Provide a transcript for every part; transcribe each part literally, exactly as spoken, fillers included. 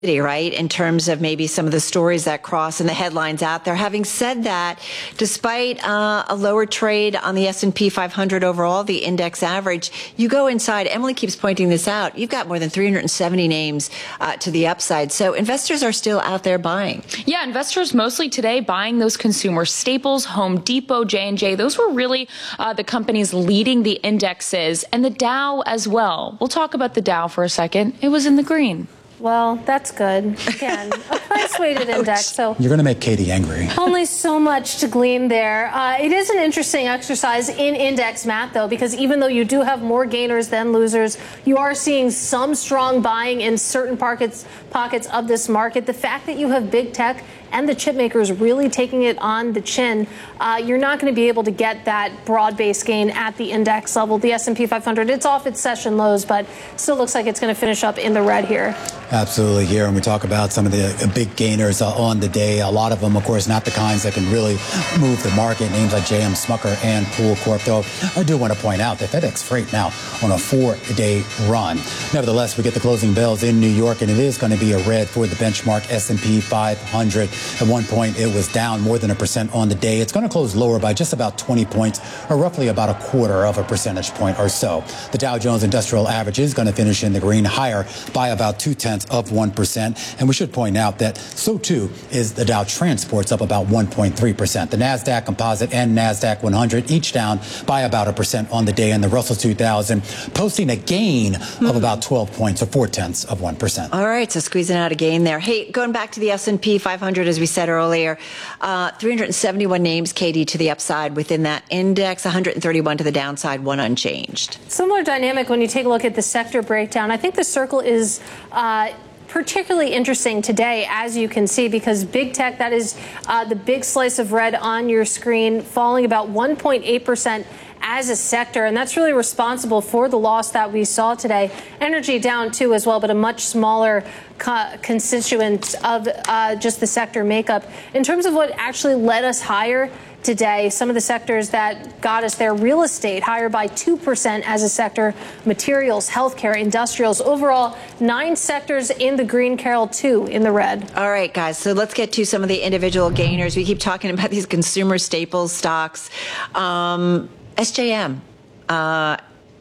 right, in terms of maybe some of the stories that cross and the headlines out there. Having said that, despite uh, a lower trade on the S and P five hundred overall, the index average, you go inside, Emily keeps pointing this out, you've got more than three hundred seventy names uh, to the upside. So investors are still out there buying. Yeah, investors mostly today buying those consumer staples, Home Depot, J and J. Those were really uh, the companies leading the indexes, and the Dow as well. We'll talk about the Dow for a second. It was in the green. Well, that's good. Again, a price-weighted index, so you're going to make Katie angry. Only so much to glean there. Uh, it is an interesting exercise in index math, though, because even though you do have more gainers than losers, you are seeing some strong buying in certain pockets pockets of this market. The fact that you have big tech and the chip makers really taking it on the chin, uh, you're not going to be able to get that broad-based gain at the index level. The S and P five hundred, it's off its session lows, but still looks like it's going to finish up in the red here. Absolutely. Here, and we talk about some of the big gainers uh, on the day. A lot of them, of course, not the kinds that can really move the market. Names like J M Smucker and Pool Corp. Though I do want to point out that FedEx Freight now on a four-day run. Nevertheless, we get the closing bells in New York, and it is going to be a red for the benchmark S and P five hundred. At one point, it was down more than a percent on the day. It's going to close lower by just about twenty points, or roughly about a quarter of a percentage point or so. The Dow Jones Industrial Average is going to finish in the green, higher by about two-tenths of one percent. And we should point out that so, too, is the Dow Transports, up about one point three percent. The NASDAQ Composite and NASDAQ one hundred each down by about a percent on the day, and the Russell two thousand posting a gain mm-hmm. of about twelve points, or four-tenths of one percent. All right, so squeezing out a gain there. Hey, going back to the S and P five hundred, as we said earlier, uh, three hundred seventy-one names, Katie, to the upside within that index, one hundred thirty-one to the downside, one unchanged. Similar dynamic when you take a look at the sector breakdown. I think the circle is uh, particularly interesting today, as you can see, because big tech, that is uh, the big slice of red on your screen, falling about one point eight percent as a sector, and that's really responsible for the loss that we saw today. Energy down too as well, but a much smaller co- constituent of uh, just the sector makeup. In terms of what actually led us higher today, some of the sectors that got us there: real estate higher by two percent as a sector, materials, healthcare, industrials. Overall, nine sectors in the green, Carol, two in the red. All right, guys, so let's get to some of the individual gainers. We keep talking about these consumer staples stocks. Um, S J M, uh,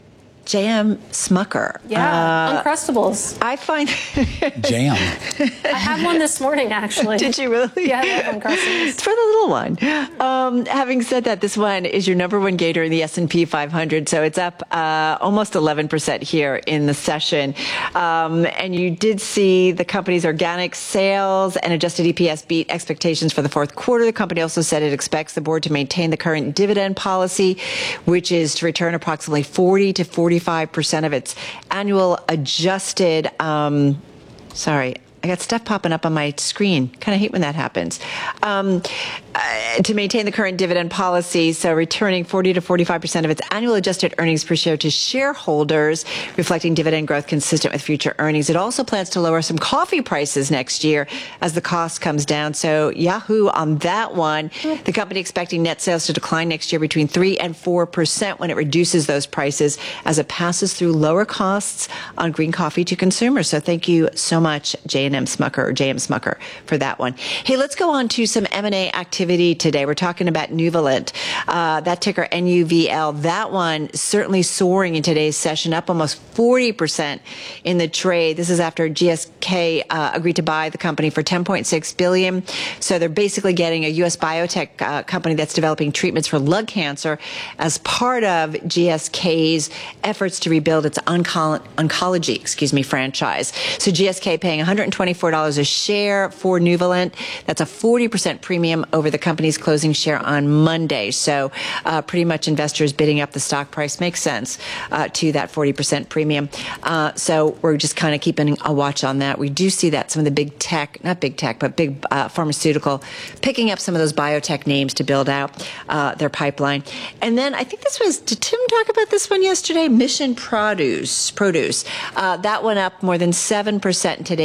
J M Smucker. Yeah, uh, Uncrustables. I find jam. I had one this morning, actually. Did you really? Yeah, I have Uncrustables. It's for the little one. Um, having said that, this one is your number one gainer in the S and P five hundred, so it's up uh, almost eleven percent here in the session. Um, and you did see the company's organic sales and adjusted E P S beat expectations for the fourth quarter. The company also said it expects the board to maintain the current dividend policy, which is to return approximately forty to forty-five percent of its annual adjusted, um, sorry, I got stuff popping up on my screen. Kind of hate when that happens. Um, uh, to maintain the current dividend policy, so returning forty to forty-five percent of its annual adjusted earnings per share to shareholders, reflecting dividend growth consistent with future earnings. It also plans to lower some coffee prices next year as the cost comes down. So Yahoo on that one. The company expecting net sales to decline next year between three and four percent when it reduces those prices as it passes through lower costs on green coffee to consumers. So thank you so much, J M Smucker, or J M Smucker, for that one. Hey, let's go on to some M and A activity today. We're talking about Nuvalent, uh, that ticker N U V L. That one certainly soaring in today's session, up almost forty percent in the trade. This is after G S K uh, agreed to buy the company for ten point six billion dollars. So they're basically getting a U S biotech uh, company that's developing treatments for lung cancer as part of G S K's efforts to rebuild its onco- oncology, excuse me, franchise. So G S K paying one hundred twenty-four dollars a share for Nuvalent. That's a forty percent premium over the company's closing share on Monday. So uh, pretty much investors bidding up the stock price makes sense uh, to that forty percent premium. Uh, so we're just kind of keeping a watch on that. We do see that some of the big tech, not big tech, but big uh, pharmaceutical, picking up some of those biotech names to build out uh, their pipeline. And then I think this was, did Tim talk about this one yesterday? Mission Produce. Produce. Uh, that went up more than seven percent in today's session.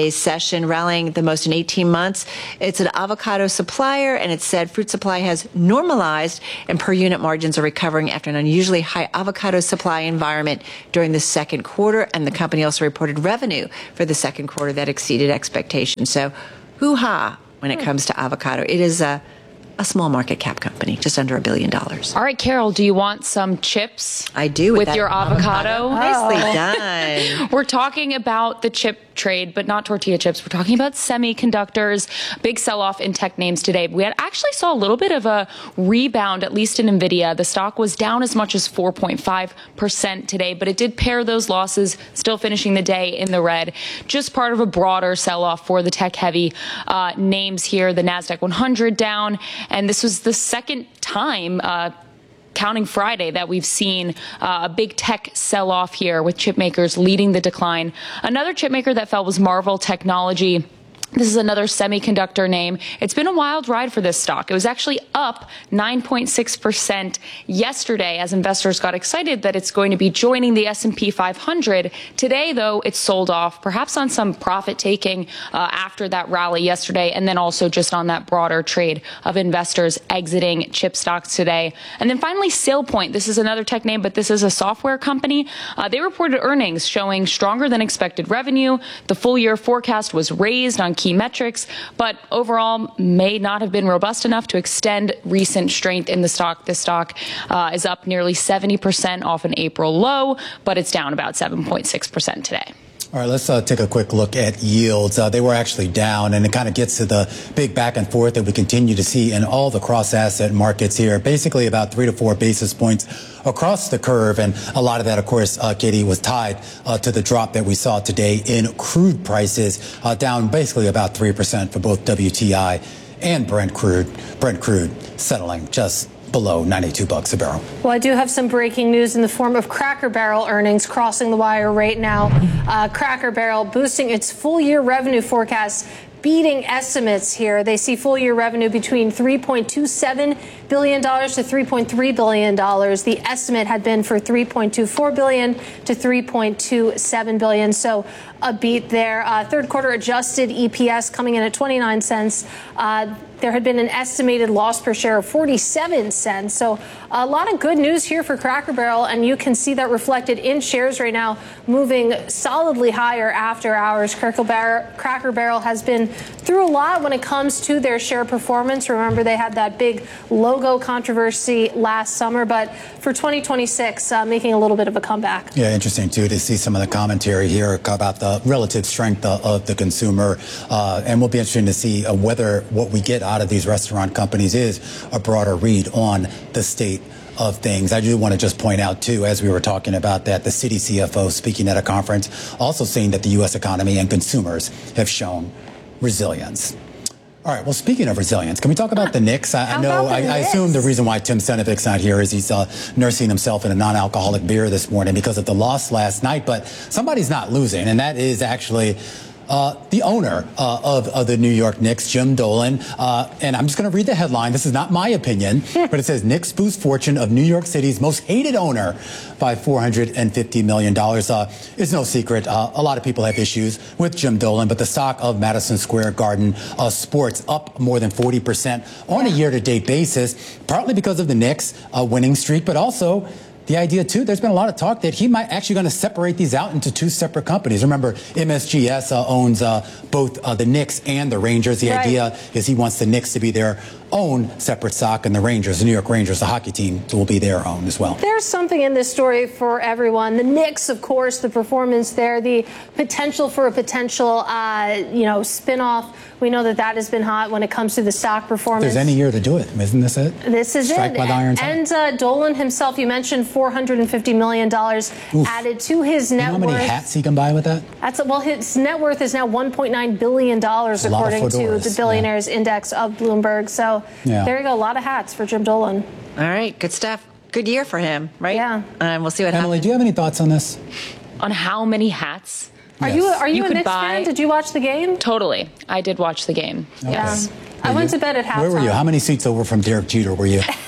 session, rallying the most in eighteen months. It's an avocado supplier, and it said fruit supply has normalized and per unit margins are recovering after an unusually high avocado supply environment during the second quarter. And the company also reported revenue for the second quarter that exceeded expectations. So, hoo-ha when it comes to avocado. It is a a small market cap company, just under a billion dollars. All right, Carol, do you want some chips? I do. With, with that your avocado? Nicely done. We're talking about the chip trade, but not tortilla chips. We're talking about semiconductors. Big sell-off in tech names today. We had actually saw a little bit of a rebound, at least in NVIDIA. The stock was down as much as four point five percent today, but it did pair those losses, still finishing the day in the red. Just part of a broader sell-off for the tech-heavy uh, names here. The NASDAQ one hundred down, and this was the second time uh, counting Friday that we've seen uh, a big tech sell-off here, with chip makers leading the decline. Another chip maker that fell was Marvell Technology. This is another semiconductor name. It's been a wild ride for this stock. It was actually up nine point six percent yesterday as investors got excited that it's going to be joining the S and P five hundred. Today, though, it's sold off, perhaps on some profit taking uh, after that rally yesterday, and then also just on that broader trade of investors exiting chip stocks today. And then finally, SailPoint. This is another tech name, but this is a software company. Uh, they reported earnings showing stronger than expected revenue. The full year forecast was raised on key metrics, but overall may not have been robust enough to extend recent strength in the stock. This stock uh, is up nearly seventy percent off an April low, but it's down about seven point six percent today. All right, let's uh, take a quick look at yields. Uh, they were actually down, and it kind of gets to the big back and forth that we continue to see in all the cross-asset markets here. Basically about three to four basis points across the curve, and a lot of that, of course, uh, Katie, was tied uh, to the drop that we saw today in crude prices, uh, down basically about three percent for both W T I and Brent crude. Brent crude settling just below ninety-two bucks a barrel. Well, I do have some breaking news in the form of Cracker Barrel earnings crossing the wire right now. Uh, Cracker Barrel boosting its full year revenue forecast, beating estimates here. They see full year revenue between three point two seven billion dollars to three point three billion dollars. The estimate had been for three point two four billion dollars to three point two seven billion dollars. So a beat there. Uh, third quarter adjusted E P S coming in at twenty-nine cents. Uh, there had been an estimated loss per share of forty-seven cents. So a lot of good news here for Cracker Barrel, and you can see that reflected in shares right now, moving solidly higher after hours. Cracker Barrel, Cracker Barrel has been through a lot when it comes to their share performance. Remember, they had that big logo controversy last summer, but for twenty twenty-six, uh, making a little bit of a comeback. Yeah, interesting, too, to see some of the commentary here about the relative strength uh, of the consumer. Uh, and we'll be interested to see uh, whether what we get out of these restaurant companies is a broader read on the state of things. I do want to just point out, too, as we were talking about that, the Citi C F O speaking at a conference, also saying that the U S economy and consumers have shown resilience. All right. Well, speaking of resilience, can we talk about the Knicks? I, I know, I, I assume the reason why Tim Senovic's not here is he's uh, nursing himself in a non-alcoholic beer this morning because of the loss last night. But somebody's not losing, and that is actually Uh, the owner uh, of, of the New York Knicks, Jim Dolan. Uh, and I'm just going to read the headline. This is not my opinion, but it says Knicks boost fortune of New York City's most hated owner by four hundred fifty million dollars. Uh, it's no secret. Uh, a lot of people have issues with Jim Dolan, but the stock of Madison Square Garden uh, Sports up more than forty percent on a year-to-date basis, partly because of the Knicks uh, winning streak, but also the idea, too, there's been a lot of talk that he might actually going to separate these out into two separate companies. Remember, M S G S uh, owns uh, both uh, the Knicks and the Rangers. The right. idea is he wants the Knicks to be their own separate stock, and the Rangers, the New York Rangers, the hockey team, will be their own as well. There's something in this story for everyone. The Knicks, of course, the performance there, the potential for a potential, uh, you know, spinoff. We know that that has been hot when it comes to the stock performance. If there's any year to do it, isn't this it? This is Strike it. by the iron and uh, Dolan himself, you mentioned four hundred fifty million dollars added to his net worth. You know how many worth. hats he can buy with that? That's a, well, his net worth is now one point nine billion dollars, according to the Billionaires yeah. Index of Bloomberg. So yeah. there you go. A lot of hats for Jim Dolan. All right. Good stuff. Good year for him, right? Yeah. And um, we'll see what Emily, happens. do you have any thoughts on this? On how many hats? Are Yes. you are you, You a could Knicks buy- fan? Did you watch the game? Totally. I did watch the game. Okay. Yes. I went to bed at halftime. Where were you? How many seats over from Derek Jeter were you?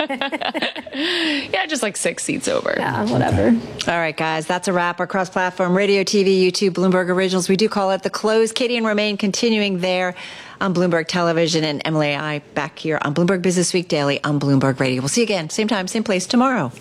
Yeah, just like six seats over. Yeah, whatever. All right, guys, that's a wrap. Our cross-platform radio, T V, YouTube, Bloomberg Originals. We do call it The Close. Katie and Romaine continuing there on Bloomberg Television, and Emily and I back here on Bloomberg Business Week Daily on Bloomberg Radio. We'll see you again, same time, same place tomorrow.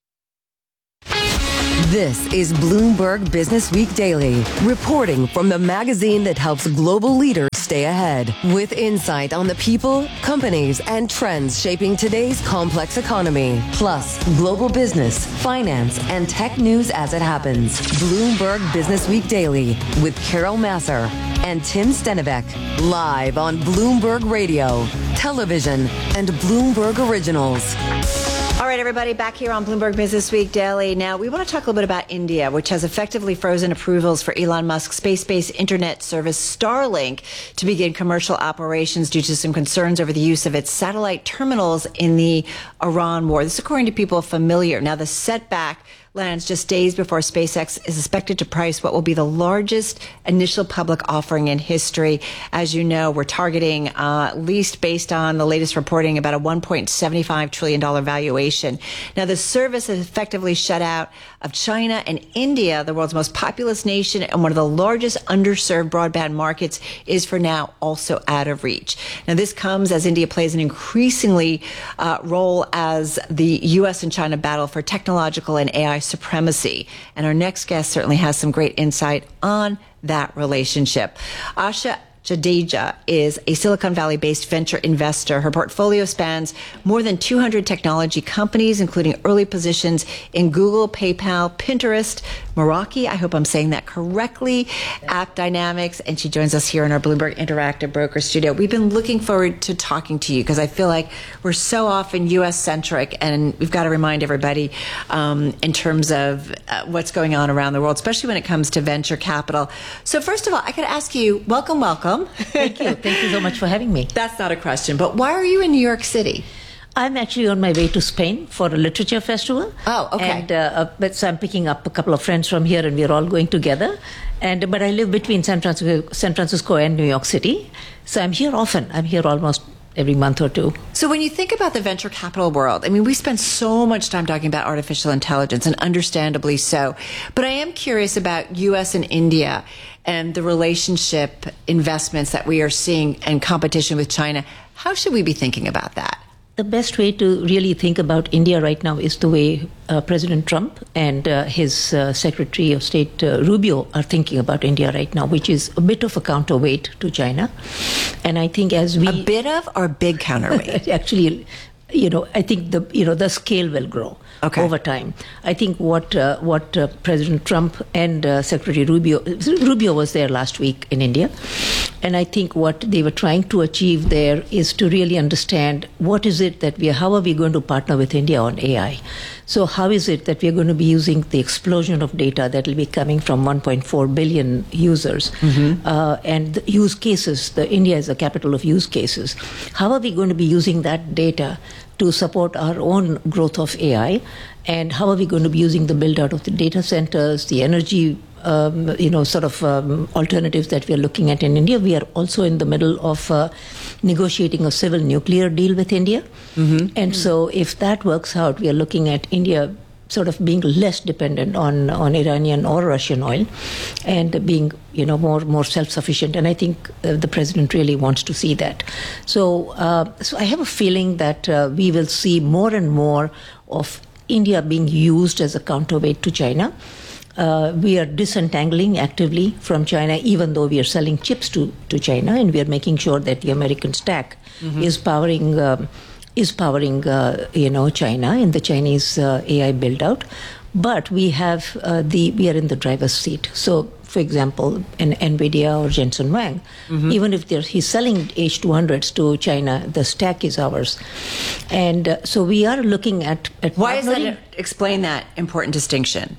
This is Bloomberg Business Week Daily, reporting from the magazine that helps global leaders stay ahead, with insight on the people, companies, and trends shaping today's complex economy, plus global business, finance, and tech news as it happens. Bloomberg Business Week Daily with Carol Masser and Tim Stenivek, live on Bloomberg Radio, television, and Bloomberg Originals. All right, everybody, back here on Bloomberg Business Week Daily. Now, we want to talk a little bit about India, which has effectively frozen approvals for Elon Musk's space-based internet service Starlink to begin commercial operations due to some concerns over the use of its satellite terminals in the Iran war. This is according to people familiar. Now, the setback lands just days before SpaceX is expected to price what will be the largest initial public offering in history. As you know, we're targeting, uh, at least based on the latest reporting, about a one point seven five trillion dollars valuation. Now, the service is effectively shut out of China and India, the world's most populous nation and one of the largest underserved broadband markets, is for now also out of reach. Now, this comes as India plays an increasingly uh, role as the U S and China battle for technological and A I supremacy. And our next guest certainly has some great insight on that relationship. Asha Jadeja is a Silicon Valley-based venture investor. Her portfolio spans more than two hundred technology companies, including early positions in Google, PayPal, Pinterest, Meraki, I hope I'm saying that correctly, AppDynamics, and she joins us here in our Bloomberg Interactive Broker Studio. We've been looking forward to talking to you because I feel like we're so often U S-centric, and we've got to remind everybody um, in terms of uh, what's going on around the world, especially when it comes to venture capital. So first of all, I could ask you, welcome, welcome. Thank you. Thank you so much for having me. That's not a question, but why are you in New York City? I'm actually on my way to Spain for a literature festival. Oh, okay. And uh, but so I'm picking up a couple of friends from here, and we're all going together. And but I live between San Francisco, San Francisco and New York City, so I'm here often. I'm here almost every month or two. So when you think about the venture capital world, I mean, we spend so much time talking about artificial intelligence, and understandably so. But I am curious about U S and India and the relationship investments that we are seeing and competition with China. How should we be thinking about that? The best way to really think about India right now is the way uh, President Trump and uh, his uh, Secretary of State uh, Rubio are thinking about India right now, which is a bit of a counterweight to China. And I think as we... A bit of or a big counterweight? Actually, you know, I think the you know the scale will grow okay. over time. I think what uh, what uh, President Trump and uh, Secretary Rubio Rubio was there last week in India, and I think what they were trying to achieve there is to really understand what is it that we are, how are we going to partner with India on A I. So how is it that we are going to be using the explosion of data that will be coming from one point four billion users mm-hmm. uh, and the use cases? The India is the capital of use cases. How are we going to be using that data to support our own growth of A I? And how are we going to be using the build out of the data centers, the energy, um, you know, sort of um, alternatives that we are looking at in India? We are also in the middle of uh, negotiating a civil nuclear deal with India. Mm-hmm. And so if that works out, we are looking at India sort of being less dependent on, on Iranian or Russian oil and being, you know, more more self-sufficient. And I think uh, the president really wants to see that. So, uh, so I have a feeling that uh, we will see more and more of India being used as a counterweight to China. Uh, we are disentangling actively from China, even though we are selling chips to, to China, and we are making sure that the American stack mm-hmm. is powering um, is powering uh, you know China in the Chinese uh, A I build out. But we have uh, the we are in the driver's seat. So, for example, in NVIDIA or Jensen Huang, mm-hmm. even if he's selling H two hundreds to China, the stack is ours. And uh, so we are looking at, at why is that? Explain that important distinction.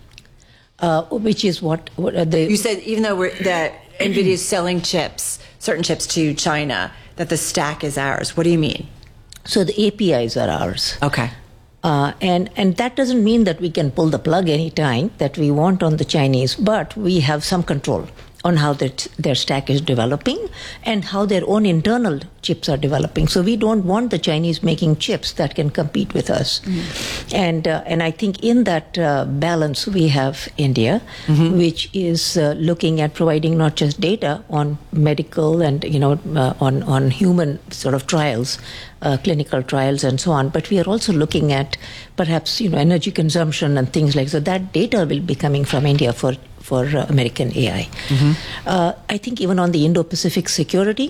Uh, which is what, what uh, the... You said even though we're, that NVIDIA is selling chips, certain chips to China, that the stack is ours. What do you mean? So the A P Is are ours. Okay. Uh, and, and that doesn't mean that we can pull the plug anytime that we want on the Chinese, but we have some control. on how that their stack is developing and how their own internal chips are developing. So we don't want the Chinese making chips that can compete with us. Mm-hmm. And uh, and I think in that uh, balance we have India, mm-hmm. which is uh, looking at providing not just data on medical and you know uh, on on human sort of trials, uh, clinical trials and so on, but we are also looking at perhaps you know energy consumption and things like so. That data will be coming from India for. for uh, American A I. Mm-hmm. Uh, I think even on the Indo-Pacific security,